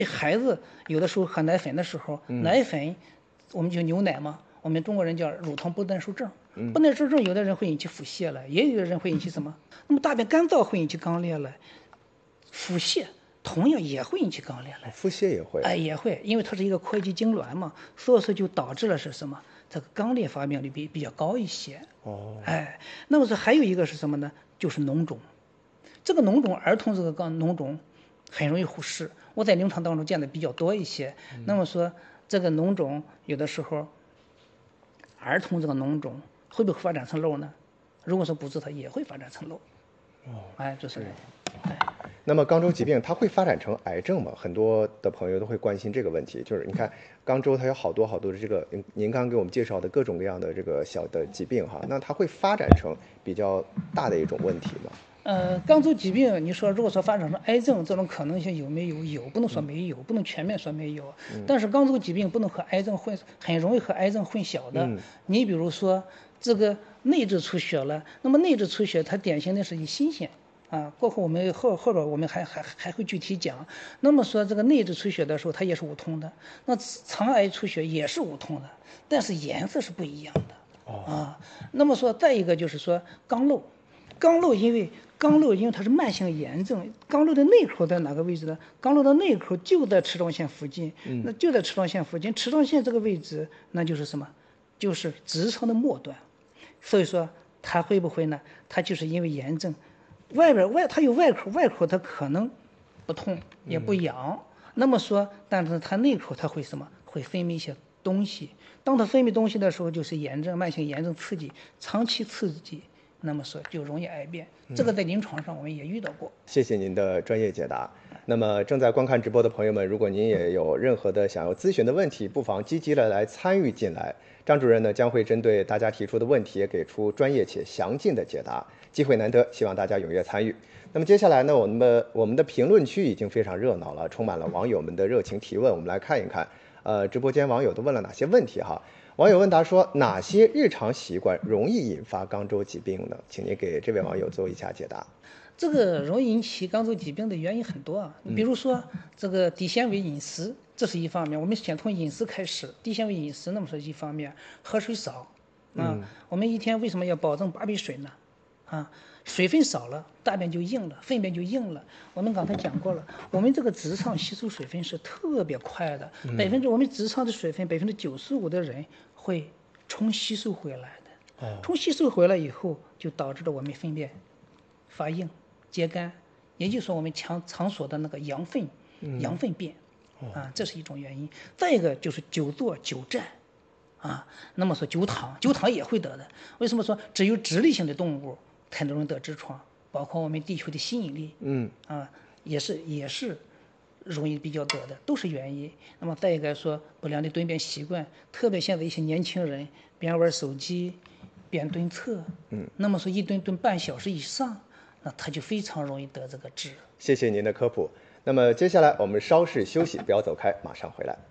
孩子有的时候喝奶粉的时候，奶粉我们就牛奶嘛，我们中国人叫乳糖不耐受症。不耐受症有的人会引起腹泻了，也有的人会引起什么？那么大便干燥会引起肛裂了，腹泻同样也会引起肛裂了。 腹泻也会？ 哎，也会，因为它是一个括约肌痉挛嘛，所以说就导致了是什么？这个肛裂发病率比较高一些。哎，那么说还有一个是什么呢？就是脓肿。这个脓肿，儿童这个脓肿很容易忽视，我在临床当中见的比较多一些。那么说这个脓肿有的时候，儿童这个脓肿会不会发展成瘘呢？如果说不治，它也会发展成瘘。哎，就是。 那么肛周疾病它会发展成癌症吗？很多的朋友都会关心这个问题。就是你看肛周它有好多的这个，您刚刚给我们介绍的各种各样的这个小的疾病哈，那它会发展成比较大的一种问题吗？ 肛周疾病，你说如果说发展成癌症，这种可能性有没有？有，不能说没有，不能全面说没有。但是肛周疾病不能和癌症很容易和癌症混淆的。你比如说这个内痔出血了，那么内痔出血它典型的是以新鲜。过后我们后边我们还会具体讲。那么说这个内痔出血的时候，它也是无痛的。那肠癌出血也是无痛的，但是颜色是不一样的。那么说再一个就是说肛瘘，因为它是慢性炎症，肛瘘的内口在哪个位置呢？肛瘘的内口就在齿状线附近，那就在齿状线附近，齿状线这个位置那就是什么？就是直肠的末端。所以说它会不会呢？它就是因为炎症。它有外口它可能不痛也不痒，那么说，但是它内口它会什么？会分泌一些东西。当它分泌东西的时候，就是炎症，慢性炎症刺激，长期刺激，那么说就容易癌变。这个在临床上我们也遇到过。 谢谢您的专业解答。那么正在观看直播的朋友们，如果您也有任何的想要咨询的问题，不妨积极的来参与进来。张主任呢将会针对大家提出的问题，给出专业且详尽的解答。机会难得，希望大家踊跃参与。那么接下来呢，我们的评论区已经非常热闹了，充满了网友们的热情提问。我们来看一看，直播间网友都问了哪些问题哈？网友问答说，哪些日常习惯容易引发肛周疾病呢？请您给这位网友做一下解答。 这个容易引起肛周疾病的原因很多啊，比如说这个低纤维饮食，这是一方面。我们先从饮食开始，低纤维饮食，那么说一方面，喝水少我们一天为什么要保证8杯水呢？水分少了，大便就硬了，粪便就硬了。我们刚才讲过了，我们这个直肠吸收水分是特别快的，我们直肠的水分95%的人会重吸收回来的。重吸收回来以后，就导致了我们粪便发硬、结干，也就是说我们常说的那个羊粪便这是一种原因。再一个就是久坐久站那么说久躺也会得的。为什么说只有直立性的动物才能得痔疮？包括我们地球的吸引力也是容易比较得的，都是原因。那么再一个说不良的蹲便习惯，特别现在一些年轻人边玩手机边蹲厕那么说一蹲半小时以上，那他就非常容易得这个痔。 谢谢您的科普。那么接下来我们稍事休息，不要走开，马上回来。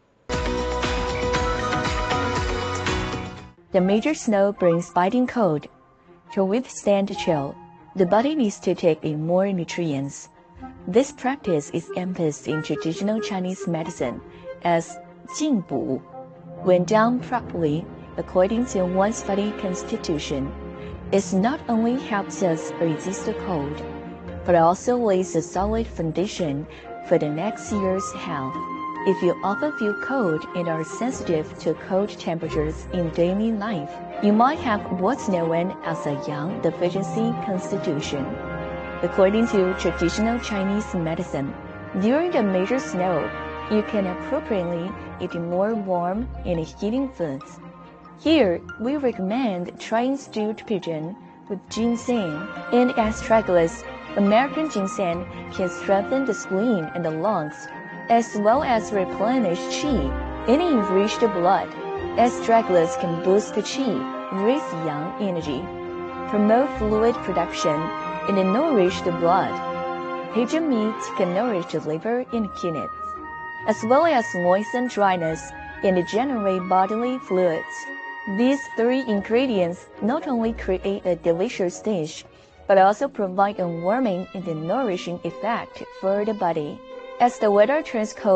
The major snow brings biting cold. To withstand chill, the body needs to take in more nutrients. This practice is emphasized in traditional Chinese medicine as 进补. When done properly, according to one's body constitution, it not only helps us resist the cold, but also lays a solid foundation for the next year's health. If you often feel cold and are sensitive to cold temperatures in daily life, you might have what's known as a yang deficiency constitution. According to traditional Chinese medicine, during the major snow, you can appropriately eat more warm and heating foods. Here, we recommend trying stewed pigeon with ginseng and astragalus. American ginseng can strengthen the spleen and the lungs, as well as replenish qi and enrich the blood. Astragalus can boost the qi, raise yang energy, promote fluid production, and nourish the blood. Pigeon meat can nourish the liver and kidneys, as well as moisten dryness and generate bodily fluids. These 3 ingredients not only create a delicious dish, but also provide a warming and a nourishing effect for the body. As the weather turns cold,